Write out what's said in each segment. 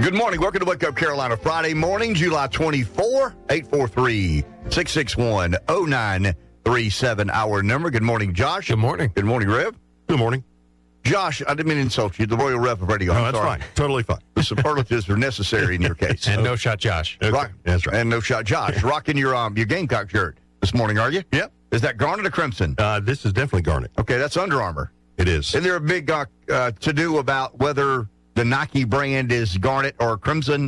Good morning. Welcome to Wake Up Carolina Friday morning, July 24, 843-661-0937, our number. Good morning, Josh. Good morning. Good morning, Rev. Good morning. Josh, I didn't mean to insult you. The Royal Rev of Radio. No, I'm that's sorry. fine. Totally fine. The superlatives are necessary in your case. And no shot, Josh. Okay. Right. That's right. And no shot, Josh. Rocking your Gamecock shirt this morning, are you? Yep. Is that garnet or crimson? This is definitely garnet. Okay, that's Under Armour. It is. Isn't there a big to-do about whether the Nike brand is garnet or crimson?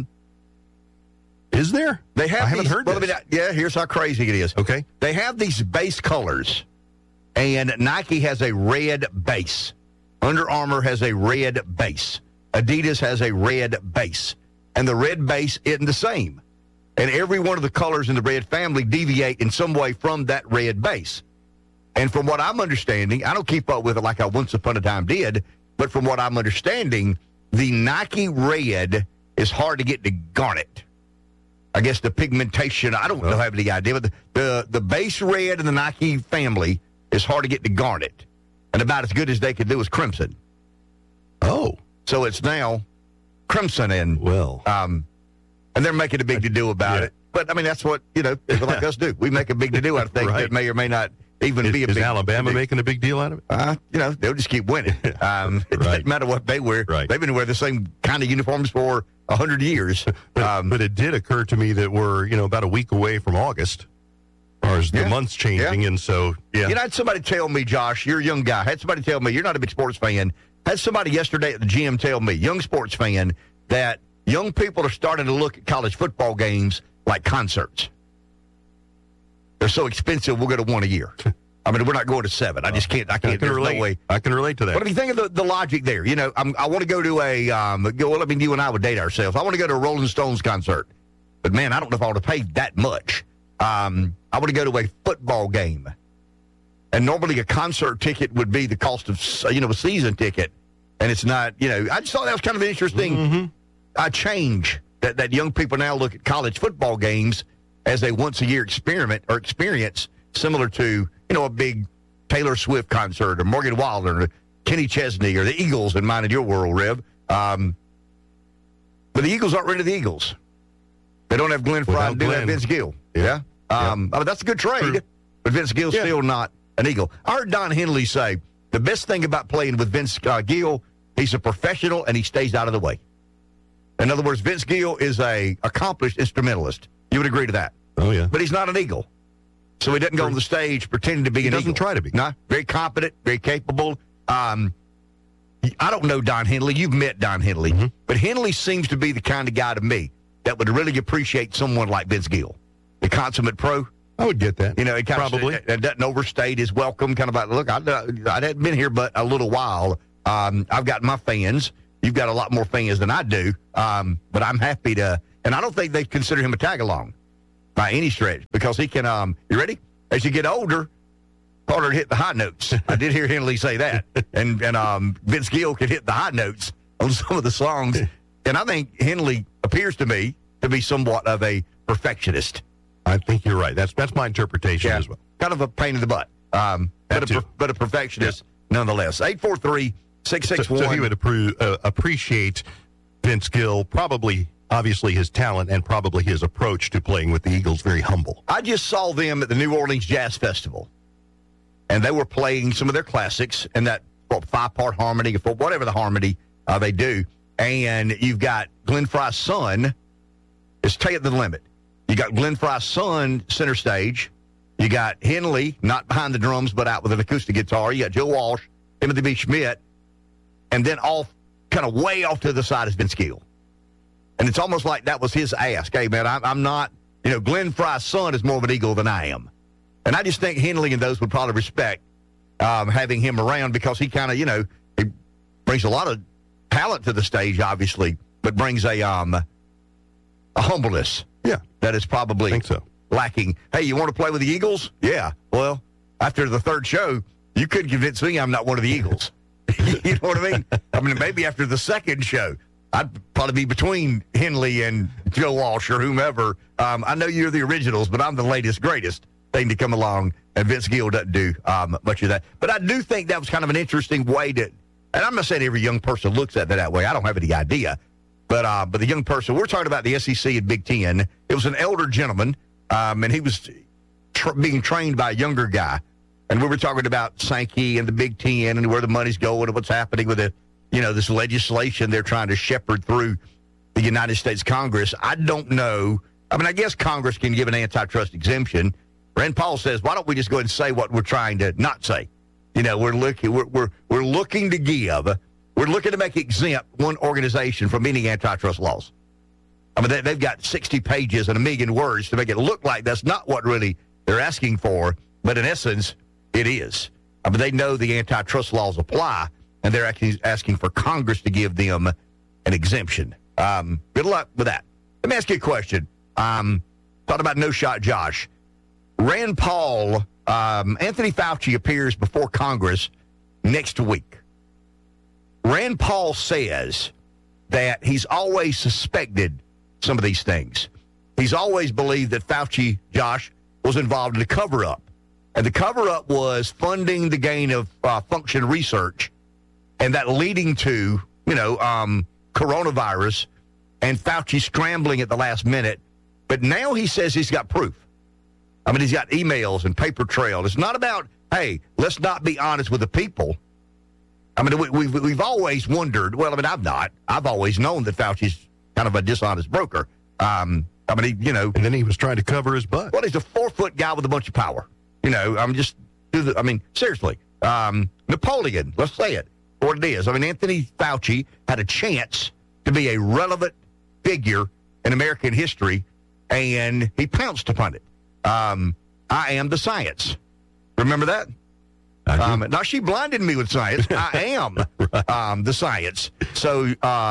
Is there? They have I haven't these, heard well, this. Yeah, here's how crazy it is. Okay. They have these base colors, and Nike has a red base. Under Armour has a red base. Adidas has a red base. And the red base isn't the same. And every one of the colors in the red family deviate in some way from that red base. And from what I'm understanding, I don't keep up with it like I once upon a time did, but from what I'm understanding, the Nike red is hard to get to garnet. I guess the pigmentation, I don't have any idea, but the base red in the Nike family is hard to get to garnet. And about as good as they could do is crimson. Oh. So it's now crimson and and they're making a big to-do about it. But, I mean, that's what, people like us do. We make a big to-do out of things that may or may not even be a big Is Alabama making a big deal out of it? They'll just keep winning. It doesn't matter what they wear. Right. They've been wearing the same kind of uniforms for 100 years. But it did occur to me that we're, about a week away from August, as far as the month's changing, and so, I had somebody tell me, Josh, you're a young guy, had somebody tell me, you're not a big sports fan, had somebody yesterday at the gym tell me, young sports fan, that young people are starting to look at college football games like concerts. They're so expensive, we'll go to one a year. I mean, we're not going to 7. I just can't. I can't. There's no way. I can relate to that. But if you think of the logic there, I want to go to a, you and I would date ourselves. I want to go to a Rolling Stones concert. But, man, I don't know if I want to pay that much. I want to go to a football game. And normally a concert ticket would be the cost of, a season ticket. And it's not, I just thought that was kind of an interesting change that young people now look at college football games as a once-a-year experiment or experience similar to, a big Taylor Swift concert or Morgan Wallen or Kenny Chesney or the Eagles in mine and your world, Rev. But the Eagles aren't rid of the Eagles. They don't have Glenn Fry and do have Vince Gill. Yeah. I mean, that's a good trade, True. but Vince Gill's still not an Eagle. I heard Don Henley say the best thing about playing with Vince Gill, he's a professional and he stays out of the way. In other words, Vince Gill is a accomplished instrumentalist. You would agree to that? Oh, yeah. But he's not an Eagle. So he doesn't go on the stage pretending to be an Eagle. He doesn't try to be. No, very competent, very capable. I don't know Don Henley. You've met Don Henley. But Henley seems to be the kind of guy to me that would really appreciate someone like Vince Gill, the consummate pro. I would get that. It probably it doesn't overstate his welcome. Kind of like, look, I hadn't been here but a little while. I've got my fans. You've got a lot more fans than I do. But I'm happy to, and I don't think they consider him a tag along by any stretch because he can. You ready? As you get older, harder to hit the high notes. I did hear Henley say that, and Vince Gill could hit the high notes on some of the songs. And I think Henley appears to me to be somewhat of a perfectionist. I think you're right. That's my interpretation as well. Kind of a pain in the butt, but a perfectionist nonetheless. 843-661. So he would appreciate Vince Gill, probably, obviously, his talent and probably his approach to playing with the Eagles, very humble. I just saw them at the New Orleans Jazz Festival, and they were playing some of their classics in that 5-part harmony, or whatever the harmony they do. And you've got Glenn Fry's son is taking the limit. You got Glenn Fry's son center stage. You got Henley, not behind the drums, but out with an acoustic guitar. You got Joe Walsh, Timothy B. Schmidt, and then off, kind of way off to the side is Vince Gill. And it's almost like that was his ask. Hey, man, I'm not, Glenn Fry's son is more of an Eagle than I am. And I just think Henley and those would probably respect having him around because he kind of, he brings a lot of talent to the stage, obviously, but brings a humbleness. Yeah. That is probably lacking. Hey, you want to play with the Eagles? Yeah. Well, after the third show, you couldn't convince me I'm not one of the Eagles. You know what I mean? I mean, maybe after the second show, I'd probably be between Henley and Joe Walsh or whomever. I know you're the originals, but I'm the latest, greatest thing to come along, and Vince Gill doesn't do much of that. But I do think that was kind of an interesting way to, and I'm not saying every young person looks at it that way. I don't have any idea. But the young person, we're talking about the SEC and Big Ten. It was an elder gentleman, and he was being trained by a younger guy. And we were talking about Sankey and the Big Ten and where the money's going and what's happening with this legislation they're trying to shepherd through the United States Congress. I don't know. I mean, I guess Congress can give an antitrust exemption. Rand Paul says, why don't we just go ahead and say what we're trying to not say? We're looking to give. We're looking to make exempt one organization from any antitrust laws. I mean, they've got 60 pages and 1 million words to make it look like that's not what really they're asking for, but in essence, it is. I mean, they know the antitrust laws apply, and they're actually asking for Congress to give them an exemption. Good luck with that. Let me ask you a question. Thought about No Shot Josh. Rand Paul, Anthony Fauci appears before Congress next week. Rand Paul says that he's always suspected some of these things. He's always believed that Fauci, Josh, was involved in a cover-up. And the cover-up was funding the gain of function research, and that leading to, coronavirus and Fauci scrambling at the last minute. But now he says he's got proof. I mean, he's got emails and paper trail. It's not about, hey, let's not be honest with the people. I mean, we've always wondered. Well, I mean, I've always known that Fauci's kind of a dishonest broker. And then he was trying to cover his butt. Well, he's a 4-foot guy with a bunch of power. Seriously. Napoleon, let's say it for what it is. I mean, Anthony Fauci had a chance to be a relevant figure in American history, and he pounced upon it. I am the science. Remember that? Now, she blinded me with science. I am the science. So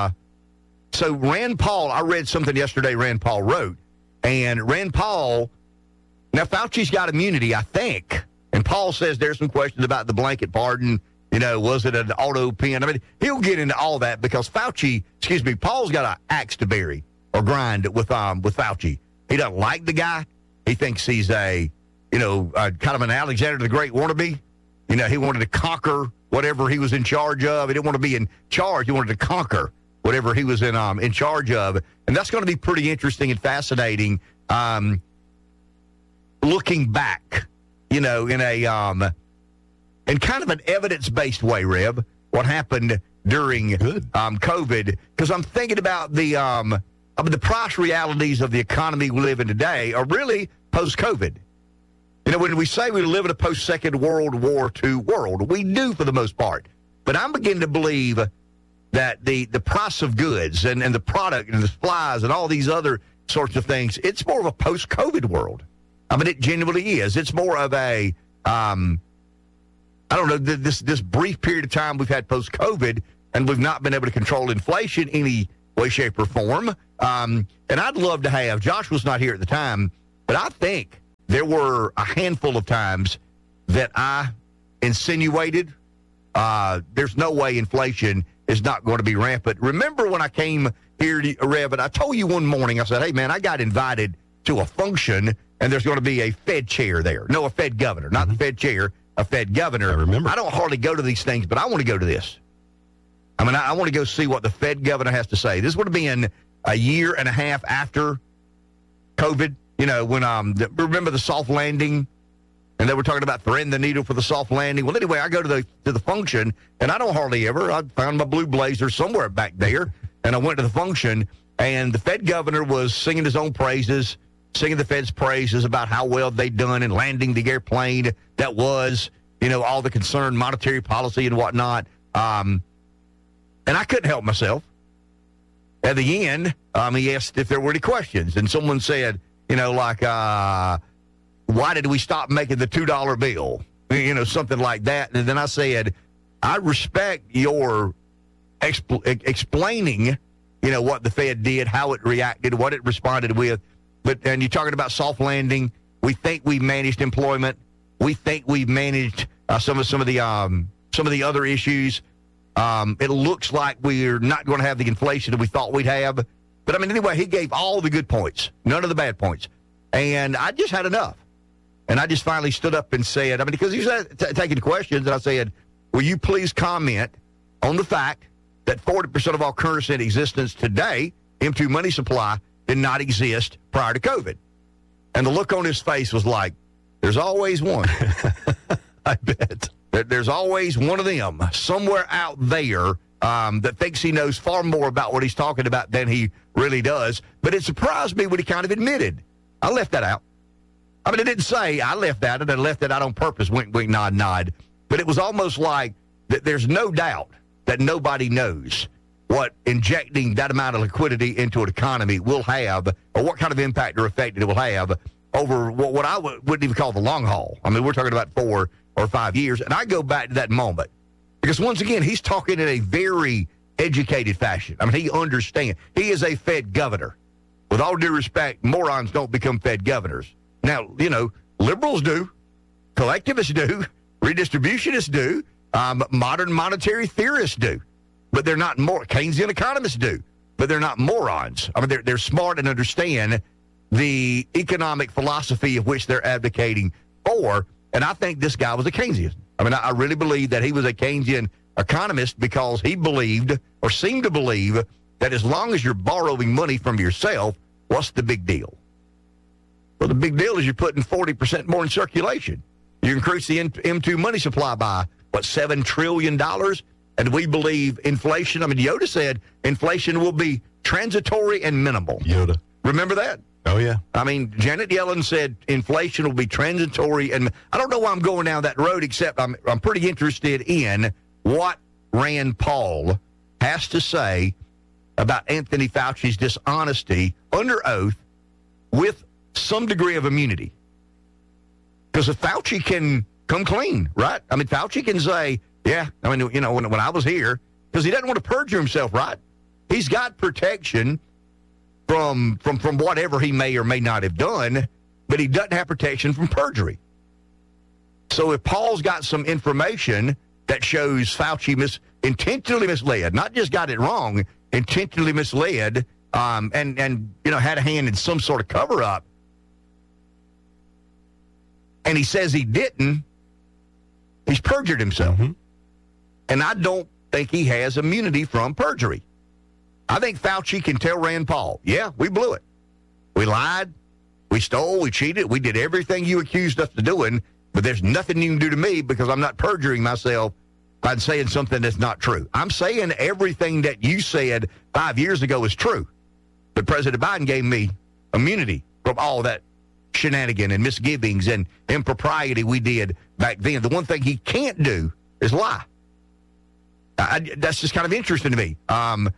Rand Paul, I read something yesterday Rand Paul wrote, and Rand Paul, now Fauci's got immunity, I think, and Paul says there's some questions about the blanket pardon. Was it an auto pen? I mean, he'll get into all that because Paul's got an axe to bury or grind with Fauci. He doesn't like the guy. He thinks he's a kind of an Alexander the Great wannabe. He wanted to conquer whatever he was in charge of. He didn't want to be in charge. He wanted to conquer whatever he was in charge of. And that's going to be pretty interesting and fascinating looking back, in kind of an evidence-based way, Rev, what happened during COVID. Because I'm thinking about the price realities of the economy we live in today are really post-COVID. When we say we live in a post-Second World War II world, we do for the most part. But I'm beginning to believe that the price of goods and the product and the supplies and all these other sorts of things, it's more of a post-COVID world. I mean, it genuinely is. It's more of a, this brief period of time we've had post-COVID, and we've not been able to control inflation any way, shape, or form. And I'd love to have, Josh was not here at the time, but I think there were a handful of times that I insinuated there's no way inflation is not going to be rampant. Remember when I came here, Rev, and I told you one morning, I said, hey, man, I got invited to a function, and there's going to be a Fed chair there. No, a Fed governor, not the Fed chair, a Fed governor. I remember. I don't hardly go to these things, but I want to go to this. I mean, I want to go see what the Fed governor has to say. This would have been a year and a half after COVID. When remember the soft landing, and they were talking about threading the needle for the soft landing. Well, anyway, I go to the function, and I don't hardly ever. I found my blue blazer somewhere back there, and I went to the function, and the Fed governor was singing his own praises, singing the Fed's praises about how well they'd done in landing the airplane that was, all the concerned monetary policy and whatnot. And I couldn't help myself. At the end, he asked if there were any questions, and someone said, why did we stop making the $2 bill? Something like that. And then I said, I respect your explaining, what the Fed did, how it reacted, what it responded with. And you're talking about soft landing. We think we've managed employment. We think we've managed some of the other issues. It looks like we're not going to have the inflation that we thought we'd have. But, anyway, he gave all the good points, none of the bad points. And I just had enough. And I just finally stood up and said, because he was taking questions, and I said, will you please comment on the fact that 40% of all currency in existence today, M2 money supply, did not exist prior to COVID. And the look on his face was like, there's always one. I bet. There's always one of them somewhere out there that thinks he knows far more about what he's talking about than he really does. But it surprised me when he kind of admitted, I left that out. I mean, it didn't say I left that out. I left it out on purpose, wink, wink, nod, nod. But it was almost like that there's no doubt that nobody knows what injecting that amount of liquidity into an economy will have, or what kind of impact or effect it will have over what I wouldn't even call the long haul. I mean, we're talking about 4 or 5 years. And I go back to that moment because, once again, he's talking in a very educated fashion. I mean, he understands. He is a Fed governor. With all due respect, morons don't become Fed governors. Now, you know, liberals do, collectivists do, redistributionists do, modern monetary theorists do, but they're not more. Keynesian economists do, but they're not morons. I mean, they're smart and understand the economic philosophy of which they're advocating for, and I think this guy was a Keynesian. I mean, I really believe that he was a Keynesian economist because he believed, or seemed to believe, that as long as you're borrowing money from yourself, what's the big deal? Well, the big deal is you're putting 40% more in circulation. You increase the M2 money supply by, $7 trillion? And we believe inflation, I mean, Yoda said inflation will be transitory and minimal. Yoda. Remember that? Oh, yeah. I mean, Janet Yellen said inflation will be transitory. And I don't know why I'm going down that road, except I'm pretty interested in what Rand Paul has to say about Anthony Fauci's dishonesty under oath with some degree of immunity. Because if Fauci can come clean, right? I mean, Fauci can say, yeah, I mean, you know, when I was here, because he doesn't want to perjure himself, right? He's got protection from whatever he may or may not have done, but he doesn't have protection from perjury. So if Paul's got some information that shows Fauci intentionally misled, not just got it wrong, intentionally misled, and you know, had a hand in some sort of cover-up, and he says he didn't, he's perjured himself. Mm-hmm. And I don't think he has immunity from perjury. I think Fauci can tell Rand Paul, yeah, we blew it. We lied, we stole, we cheated, we did everything you accused us of doing, but there's nothing you can do to me because I'm not perjuring myself by saying something that's not true. I'm saying everything that you said 5 years ago is true, but President Biden gave me immunity from all that shenanigan and misgivings and impropriety we did back then. The one thing he can't do is lie. That's just kind of interesting to me.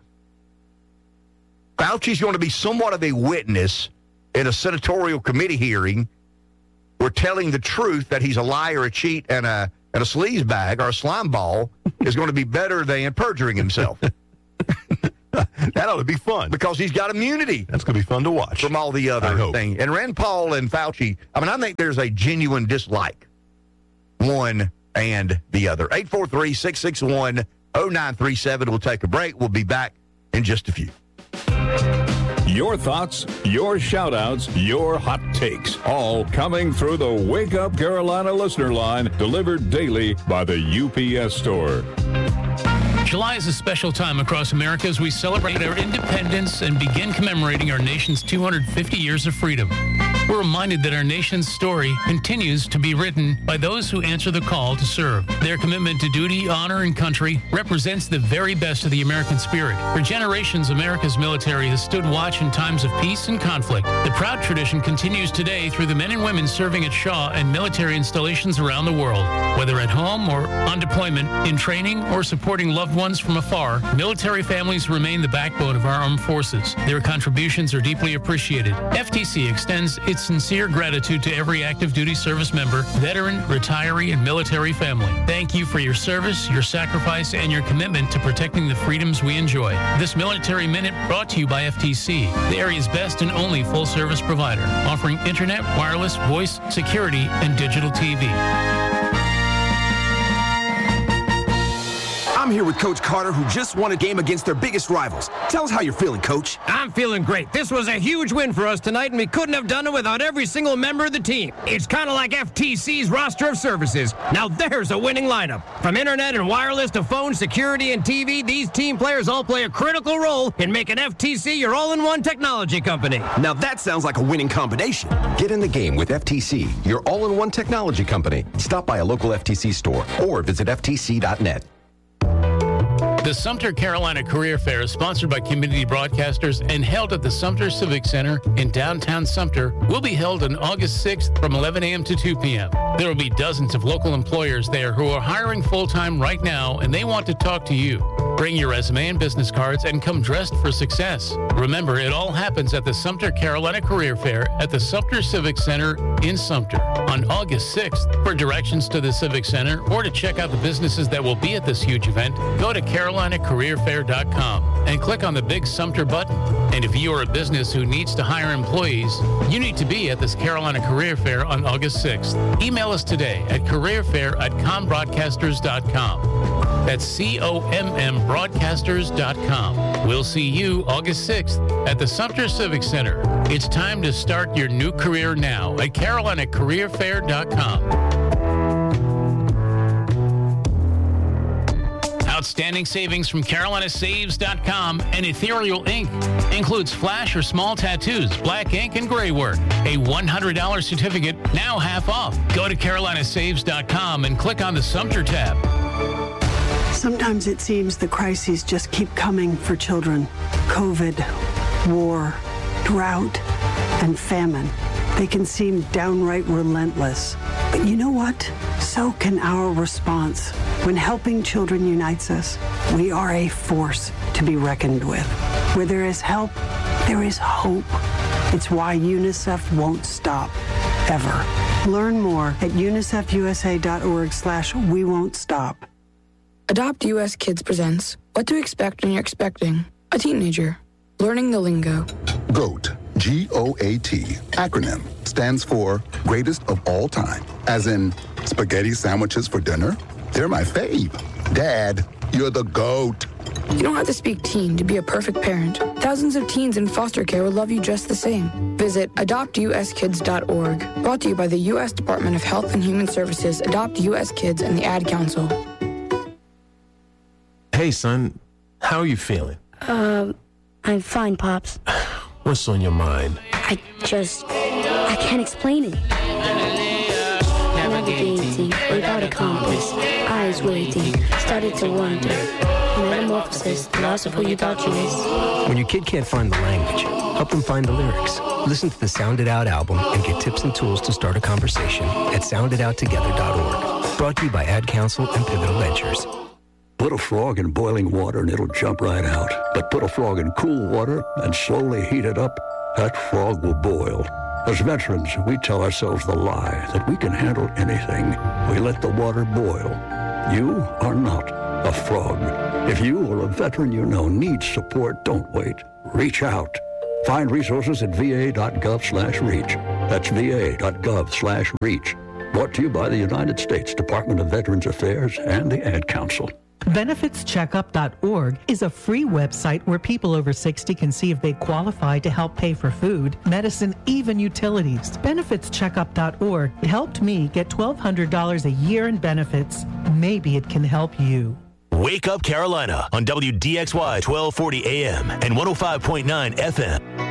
Fauci's going to be somewhat of a witness in a senatorial committee hearing where telling the truth that he's a liar, a cheat, and a sleazebag or a slime ball is going to be better than perjuring himself. That ought to be fun. Because he's got immunity. That's going to be fun to watch. From all the other things. And Rand Paul and Fauci, I mean, I think there's a genuine dislike, one and the other. 843-661-0937. We'll take a break. We'll be back in just a few. Your thoughts, your shout-outs, your hot takes, all coming through the Wake Up Carolina listener line, delivered daily by the UPS Store. July is a special time across America as we celebrate our independence and begin commemorating our nation's 250 years of freedom. We're reminded that our nation's story continues to be written by those who answer the call to serve. Their commitment to duty, honor, and country represents the very best of the American spirit. For generations, America's military has stood watch in times of peace and conflict. The proud tradition continues today through the men and women serving at Shaw and military installations around the world. Whether at home or on deployment, in training, or supporting loved ones from afar, military families remain the backbone of our armed forces. Their contributions are deeply appreciated. FTC extends its sincere gratitude to every active duty service member, veteran, retiree, and military family. Thank you for your service, your sacrifice, and your commitment to protecting the freedoms we enjoy. This Military Minute brought to you by FTC, the area's best and only full-service provider, offering internet, wireless, voice, security, and digital TV. I'm here with Coach Carter, who just won a game against their biggest rivals. Tell us how you're feeling, Coach. I'm feeling great. This was a huge win for us tonight, and we couldn't have done it without every single member of the team. It's kind of like FTC's roster of services. Now there's a winning lineup. From internet and wireless to phone, security, and TV, these team players all play a critical role in making FTC your all-in-one technology company. Now that sounds like a winning combination. Get in the game with FTC, your all-in-one technology company. Stop by a local FTC store or visit ftc.net. The Sumter Carolina Career Fair is sponsored by Community Broadcasters and held at the Sumter Civic Center in downtown Sumter. Will be held on August 6th from 11 a.m. to 2 p.m. There will be dozens of local employers there who are hiring full-time right now, and they want to talk to you. Bring your resume and business cards and come dressed for success. Remember, it all happens at the Sumter Carolina Career Fair at the Sumter Civic Center in Sumter on August 6th. For directions to the Civic Center or to check out the businesses that will be at this huge event, go to CarolinaCareerFair.com and click on the big Sumter button. And if you are a business who needs to hire employees, you need to be at this Carolina Career Fair on August 6th. Email us today at careerfair@combroadcasters.com. That's COMM broadcasters.com. We'll see you August 6th at the Sumter Civic Center. It's time to start your new career now at CarolinaCareerFair.com. Outstanding savings from CarolinaSaves.com and Ethereal Ink. Includes flash or small tattoos, black ink, and gray work. A $100 certificate, now half off. Go to CarolinaSaves.com and click on the Sumter tab. Sometimes it seems the crises just keep coming for children. COVID, war, drought, and famine. They can seem downright relentless. But you know what? So can our response. When helping children unites us, we are a force to be reckoned with. Where there is help, there is hope. It's why UNICEF won't stop, ever. Learn more at unicefusa.org/we won't stop. Adopt US Kids presents What to Expect When You're Expecting a Teenager. Learning the lingo. GOAT, G-O-A-T, acronym, stands for Greatest of All Time. As in, spaghetti sandwiches for dinner? They're my fave. Dad, you're the GOAT. You don't have to speak teen to be a perfect parent. Thousands of teens in foster care will love you just the same. Visit adoptuskids.org. Brought to you by the U.S. Department of Health and Human Services, Adopt U.S. Kids, and the Ad Council. Hey, son, how are you feeling? I'm fine, Pops. What's on your mind? I can't explain it. Navigating without a compass, eyes waiting, started to wonder. Metamorphosis, the loss of who you thought you was. When your kid can't find the language, help them find the lyrics. Listen to the Sound It Out album and get tips and tools to start a conversation at sounditouttogether.org. Brought to you by Ad Council and Pivotal Ventures. Put a frog in boiling water and it'll jump right out. But put a frog in cool water and slowly heat it up, that frog will boil. As veterans, we tell ourselves the lie that we can handle anything. We let the water boil. You are not a frog. If you or a veteran you know needs support, don't wait. Reach out. Find resources at va.gov/reach. That's va.gov/reach. Brought to you by the United States Department of Veterans Affairs and the Ad Council. BenefitsCheckup.org is a free website where people over 60 can see if they qualify to help pay for food, medicine, even utilities. BenefitsCheckup.org helped me get $1,200 a year in benefits. Maybe it can help you. Wake Up Carolina on WDXY 1240 AM and 105.9 FM.